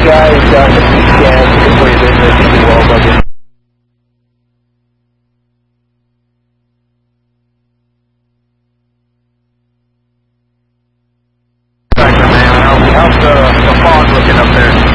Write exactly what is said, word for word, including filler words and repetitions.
guys on the weekend before you visit the wall bucket. Man, how's, how's the, the fog looking up there?